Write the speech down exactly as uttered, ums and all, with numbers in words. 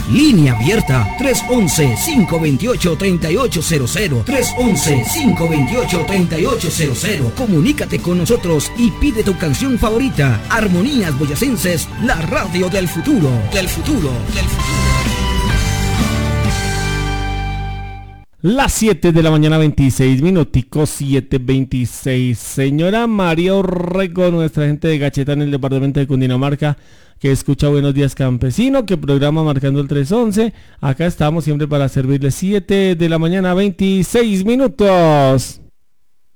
Línea abierta tres once, cinco veintiocho, treinta y ocho cero cero. tres once, cinco veintiocho, treinta y ocho cero cero. Comunícate con nosotros y pide tu canción favorita. Armonías Boyacenses, la radio del futuro, del futuro, del futuro. Las siete de la mañana, veintiséis minuticos, siete veintiséis. Señora María Orrego, nuestra gente de Gacheta en el departamento de Cundinamarca, que escucha Buenos Días Campesino, que programa Marcando el tres once. Acá estamos siempre para servirle. Siete de la mañana, veintiséis minutos.